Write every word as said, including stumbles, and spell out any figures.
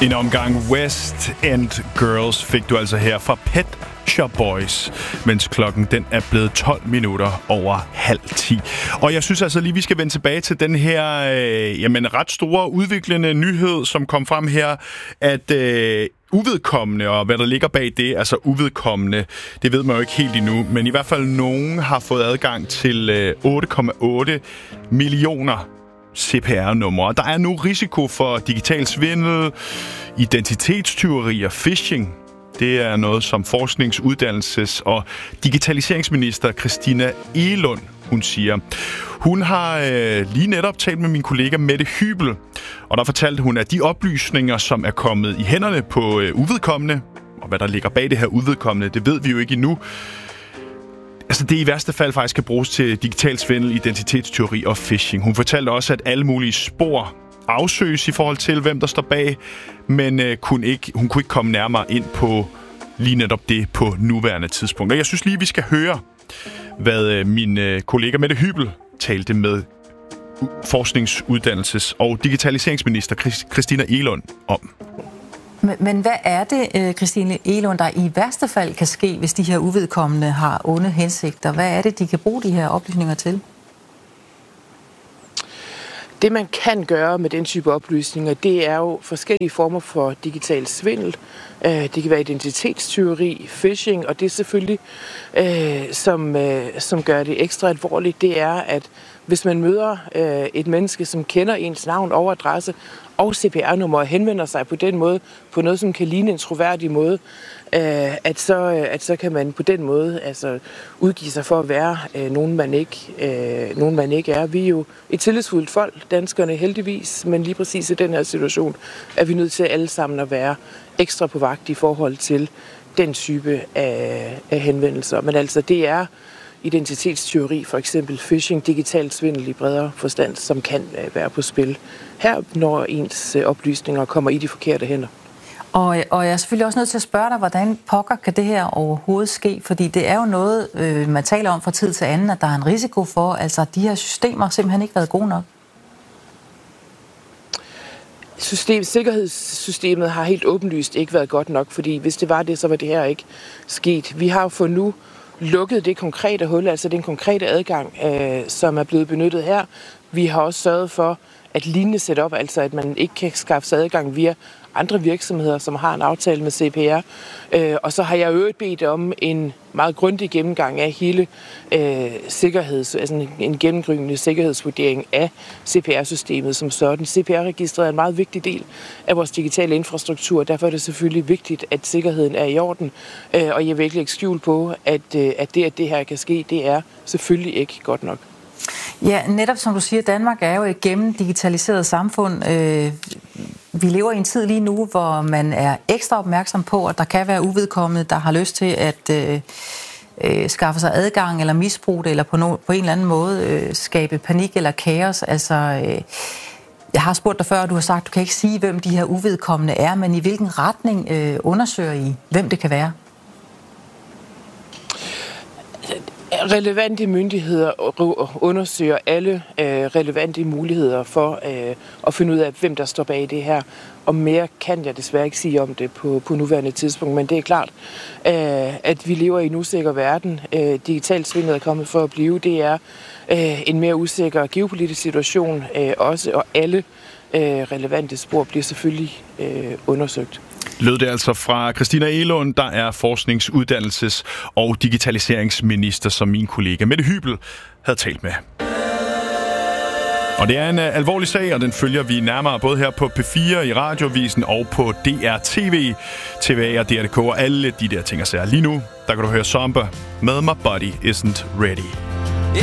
En omgang West End Girls fik du altså her fra Pet Shop Boys, mens klokken den er blevet tolv minutter over halv ti. Og jeg synes altså lige, vi skal vende tilbage til den her øh, jamen, ret store udviklende nyhed, som kom frem her, at øh, uvedkommende, og hvad der ligger bag det, altså uvedkommende, det ved man jo ikke helt endnu, men i hvert fald nogen har fået adgang til øh, otte komma otte millioner C P R-numre. Der er nu risiko for digital svindel, identitetstyveri og phishing. Det er noget, som forsknings-, uddannelses- og digitaliseringsminister Christina Egelund, hun siger. Hun har øh, lige netop talt med min kollega Mette Hybel, og der fortalte hun, at de oplysninger, som er kommet i hænderne på øh, uvedkommende, og hvad der ligger bag det her uvedkommende, det ved vi jo ikke endnu. Altså det i værste fald faktisk kan bruges til digital svindel, identitetstyveri og phishing. Hun fortalte også, at alle mulige spor afsøges i forhold til, hvem der står bag, men øh, kunne ikke, hun kunne ikke komme nærmere ind på lige netop det på nuværende tidspunkt. Og jeg synes lige, vi skal høre, hvad øh, min øh, kollega Mette Hybel talte med forsknings-, uddannelses- og digitaliseringsminister Christina Egelund om. Men, men hvad er det, Christina Egelund, der i værste fald kan ske, hvis de her uvedkommende har onde hensigter? Hvad er det, de kan bruge de her oplysninger til? Det, man kan gøre med den type oplysninger, det er jo forskellige former for digital svindel. Det kan være identitetstyveri, phishing, og det er selvfølgelig, som, som gør det ekstra alvorligt, det er, at hvis man møder et menneske, som kender ens navn og adresse og C P R-nummer og henvender sig på den måde, på noget, som kan ligne en troværdig måde, at så, at så kan man på den måde altså, udgive sig for at være nogen, man ikke, nogen, man ikke er. Vi er jo et tillidsfuldt folk, danskerne heldigvis, men lige præcis i den her situation er vi nødt til alle sammen at være ekstra på vagt i forhold til den type af, af henvendelser. Men altså, det er identitetstyveri, for eksempel phishing, digital svindel i bredere forstand, som kan være på spil her, når ens oplysninger kommer i de forkerte hænder. Og, og jeg er selvfølgelig også nødt til at spørge dig, hvordan pokker kan det her overhovedet ske? Fordi det er jo noget, øh, man taler om fra tid til anden, at der er en risiko for, altså at de her systemer simpelthen ikke været gode nok. System, sikkerhedssystemet har helt åbenlyst ikke været godt nok, fordi hvis det var det, så var det her ikke sket. Vi har jo for nu lukket det konkrete hul, altså den konkrete adgang, øh, som er blevet benyttet her. Vi har også sørget for at lignende setup, altså at man ikke kan skaffe sig adgang via andre virksomheder, som har en aftale med C P R. Øh, og så har jeg øvrigt bedt om en meget grundig gennemgang af hele øh, sikkerheds, altså en, en gennemgribende sikkerhedsvurdering af C P R-systemet som sådan. C P R-registret er en meget vigtig del af vores digitale infrastruktur, og derfor er det selvfølgelig vigtigt, at sikkerheden er i orden. Øh, og jeg vil ikke lægge skjul på, at, øh, at det, at det her kan ske, det er selvfølgelig ikke godt nok. Ja, netop som du siger, Danmark er jo et gennemdigitaliseret samfund. Øh, vi lever i en tid lige nu, hvor man er ekstra opmærksom på, at der kan være uvedkommende, der har lyst til at øh, øh, skaffe sig adgang eller misbruge det, eller på, no, på en eller anden måde øh, skabe panik eller kaos. Altså, øh, jeg har spurgt dig før, og du har sagt, at du kan ikke sige, hvem de her uvedkommende er, men i hvilken retning øh, undersøger I, hvem det kan være? Relevante myndigheder undersøger alle øh, relevante muligheder for øh, at finde ud af, hvem der står bag det her. Og mere kan jeg desværre ikke sige om det på, på nuværende tidspunkt, men det er klart, øh, at vi lever i en usikker verden. Øh, digitalt svindel er kommet for at blive. Det er øh, en mere usikker geopolitisk situation øh, også, og alle øh, relevante spor bliver selvfølgelig øh, undersøgt. Lød det altså fra Christina Egelund, der er forsknings-, uddannelses- og digitaliseringsminister, som min kollega Mette Hybel havde talt med. Og det er en uh, alvorlig sag, og den følger vi nærmere både her på P fire i Radiovisen og på D R T V, T V A og D R K og alle de der ting og sager. Lige nu, der kan du høre Zomba med My Body Isn't Ready.